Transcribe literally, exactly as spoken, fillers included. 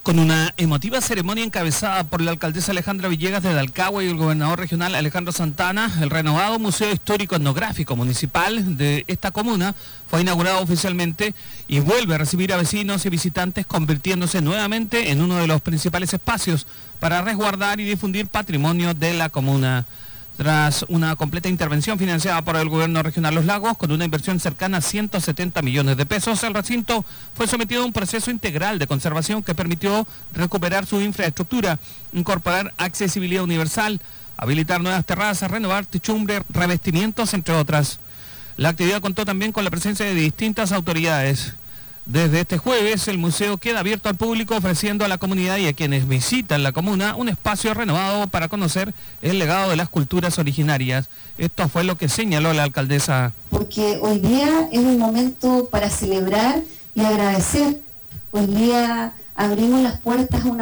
Con una emotiva ceremonia encabezada por la alcaldesa Alejandra Villegas de Dalcahue y el gobernador regional Alejandro Santana, el renovado Museo Histórico Etnográfico Municipal de esta comuna fue inaugurado oficialmente y vuelve a recibir a vecinos y visitantes, convirtiéndose nuevamente en uno de los principales espacios para resguardar y difundir patrimonio de la comuna. Tras una completa intervención financiada por el gobierno regional Los Lagos, con una inversión cercana a ciento setenta millones de pesos, el recinto fue sometido a un proceso integral de conservación que permitió recuperar su infraestructura, incorporar accesibilidad universal, habilitar nuevas terrazas, renovar techumbre, revestimientos, entre otras. La actividad contó también con la presencia de distintas autoridades. Desde este jueves, el museo queda abierto al público, ofreciendo a la comunidad y a quienes visitan la comuna un espacio renovado para conocer el legado de las culturas originarias. Esto fue lo que señaló la alcaldesa. Porque hoy día es un momento para celebrar y agradecer. Hoy día abrimos las puertas a una